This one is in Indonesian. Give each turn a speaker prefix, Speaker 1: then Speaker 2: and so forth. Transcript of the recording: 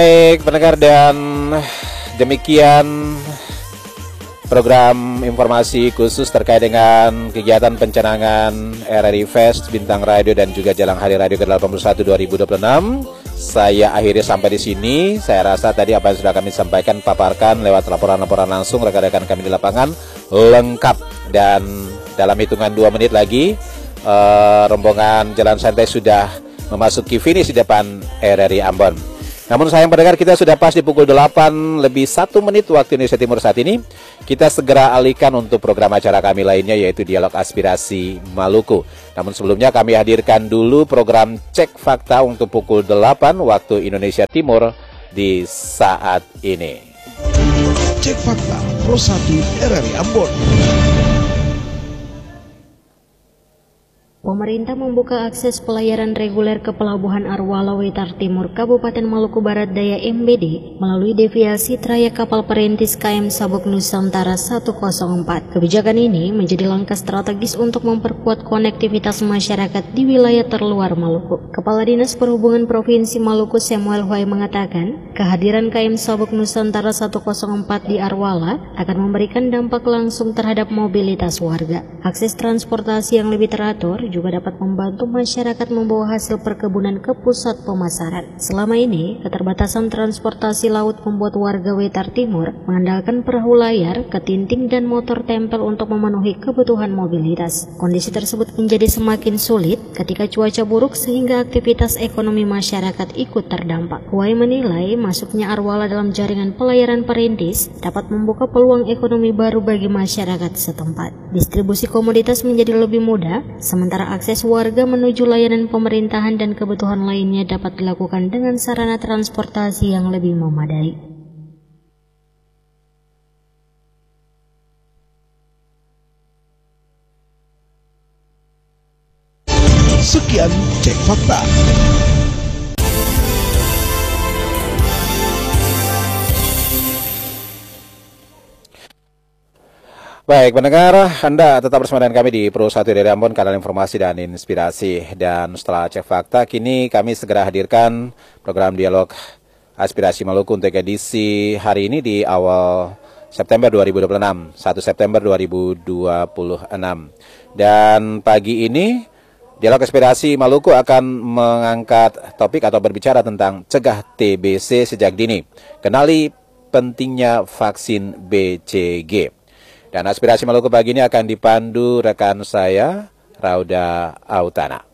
Speaker 1: Baik pendengar, dan demikian program informasi khusus terkait dengan kegiatan pencanangan RRI Fest Bintang Radio dan juga Jalan Hari Radio ke-81 2026. Saya akhiri sampai di sini. Saya rasa tadi apa yang sudah kami sampaikan, paparkan lewat laporan-laporan langsung rekan-rekan kami di lapangan lengkap. Dan dalam hitungan 2 menit lagi rombongan Jalan Santai sudah memasuki finish di depan RRI Ambon. Namun sayang pendengar, kita sudah pas di pukul 8 lebih 1 menit waktu Indonesia Timur saat ini. Kita segera alihkan untuk program acara kami lainnya, yaitu Dialog Aspirasi Maluku. Namun sebelumnya kami hadirkan dulu program Cek Fakta untuk pukul 8 waktu Indonesia Timur di saat ini.
Speaker 2: Cek Fakta Pro 1 RRI Ambon.
Speaker 3: Pemerintah membuka akses pelayaran reguler ke Pelabuhan Arwala Wetar Timur, Kabupaten Maluku Barat Daya MBD melalui deviasi trayek kapal perintis KM Sabuk Nusantara 104. Kebijakan ini menjadi langkah strategis untuk memperkuat konektivitas masyarakat di wilayah terluar Maluku. Kepala Dinas Perhubungan Provinsi Maluku Samuel Huay mengatakan, kehadiran KM Sabuk Nusantara 104 di Arwala akan memberikan dampak langsung terhadap mobilitas warga. Akses transportasi yang lebih teratur juga dapat membantu masyarakat membawa hasil perkebunan ke pusat pemasaran. Selama ini, keterbatasan transportasi laut membuat warga Wetar Timur mengandalkan perahu layar, ketinting, dan motor tempel untuk memenuhi kebutuhan mobilitas. Kondisi tersebut menjadi semakin sulit ketika cuaca buruk sehingga aktivitas ekonomi masyarakat ikut terdampak. Huay menilai masuknya Arwala dalam jaringan pelayaran perintis dapat membuka peluang ekonomi baru bagi masyarakat setempat. Distribusi komoditas menjadi lebih mudah, sementara akses warga menuju layanan pemerintahan dan kebutuhan lainnya dapat dilakukan dengan sarana transportasi yang lebih memadai.
Speaker 2: Sekian Cek Fakta.
Speaker 1: Baik pendengar, Anda tetap bersama dengan kami di Pro 1 dari Ambon, kanal informasi dan inspirasi. Dan setelah Cek Fakta, kini kami segera hadirkan program Dialog Aspirasi Maluku untuk edisi hari ini di awal September 2026, 1 September 2026. Dan pagi ini Dialog Aspirasi Maluku akan mengangkat topik atau berbicara tentang cegah TBC sejak dini. Kenali pentingnya vaksin BCG. Dan Aspirasi Maluku pagi ini akan dipandu rekan saya, Rauda Autana.